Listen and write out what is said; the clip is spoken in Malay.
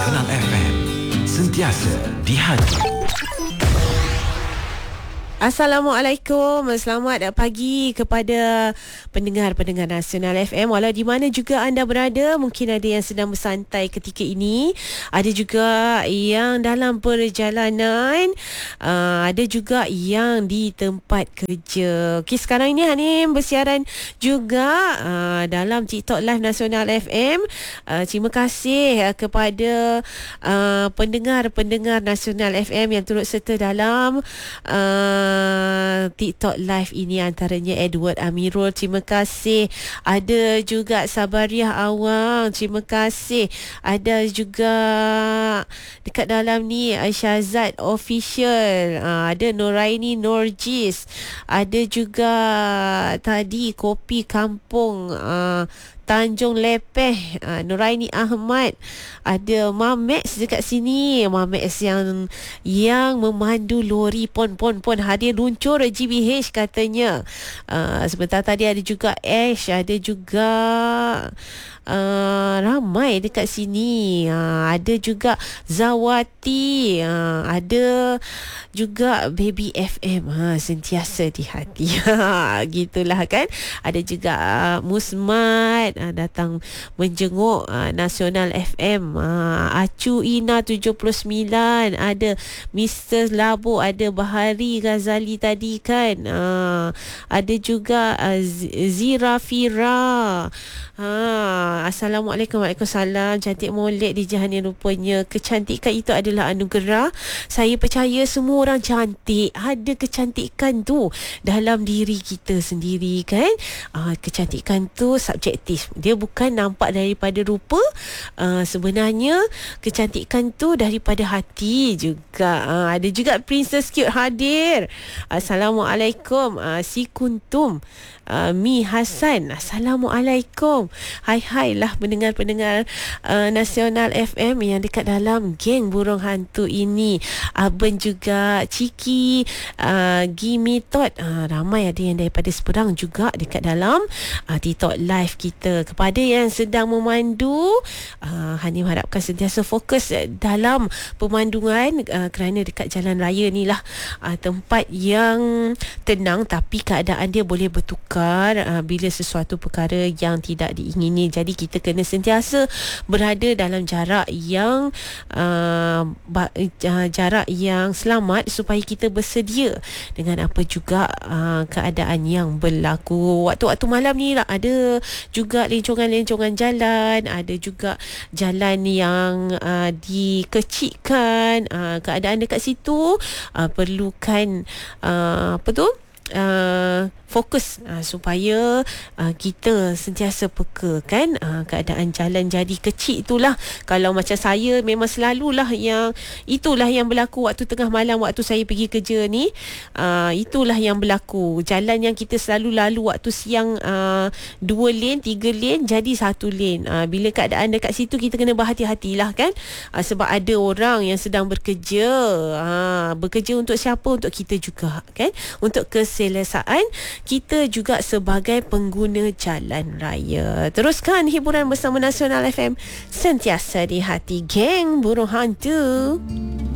Nasional FM, sentiasa di hati. Assalamualaikum, selamat pagi kepada pendengar-pendengar Nasional FM walau di mana juga anda berada. Mungkin ada yang sedang bersantai ketika ini, ada juga yang dalam perjalanan, ada juga yang di tempat kerja. Okey, sekarang ini Hanim bersiaran juga dalam TikTok Live Nasional FM. Terima kasih kepada pendengar-pendengar Nasional FM yang turut serta dalam TikTok Live ini, antaranya Edward Amirul, terima kasih. Ada juga Sabariah Awang, terima kasih. Ada juga dekat dalam ni Syazad Official, ada Noraini Norjis, ada juga tadi Kopi Kampung Tanjung Lepeh, Nuraini Ahmad, ada Mamex dekat sini, Mamex yang memandu lori pon hadir luncur GBH katanya. Sebentar tadi ada juga Ash, ada juga ramai dekat sini. Ada juga Zawati, ada juga Baby FM, sentiasa di hati. Gitulah kan. Ada juga Musmat datang menjenguk Nasional FM. Acu Ina 79, ada Mr. Labo, ada Bahari Ghazali tadi kan. Ada juga Zira Fira. Assalamualaikum. Waalaikumsalam. Cantik molek di Jahani, rupanya kecantikan itu adalah anugerah. Saya percaya semua orang cantik. Ada kecantikan tu dalam diri kita sendiri kan. Kecantikan tu subjektif. Dia bukan nampak daripada rupa. Sebenarnya kecantikan tu daripada hati juga. Ada juga Princess Cute hadir. Assalamualaikum. Si Kuntum, Mi Hasan, Assalamualaikum. Hai lah pendengar-pendengar Nasional FM yang dekat dalam geng burung hantu ini. Aben juga Ciki, Gimi Tot, ramai ada yang daripada Sepedang juga dekat dalam TikTok Live kita. Kepada yang sedang memandu, Hanim harapkan sentiasa fokus dalam pemanduan, kerana dekat jalan raya ni lah tempat yang tenang, tapi keadaan dia boleh bertukar bila sesuatu perkara yang tidak diingini. Jadi kita kena sentiasa berada dalam jarak yang selamat supaya kita bersedia dengan apa juga keadaan yang berlaku. Waktu-waktu malam ni lah ada juga lencongan-lencongan jalan, ada juga jalan yang dikecikkan. Keadaan dekat situ perlukan fokus supaya kita sentiasa peka kan. Keadaan jalan jadi kecil itulah. Kalau macam saya memang selalulah itulah yang berlaku waktu tengah malam waktu saya pergi kerja ni. Itulah yang berlaku. Jalan yang kita selalu lalu waktu siang 2 lane 3 lane jadi 1 lane. Bila keadaan dekat situ kita kena berhati-hatilah kan. Sebab ada orang yang sedang bekerja. Bekerja untuk siapa? Untuk kita juga kan. Untuk keselesaan kita juga sebagai pengguna jalan raya. Teruskan hiburan bersama Nasional FM, sentiasa di hati geng burung hantu.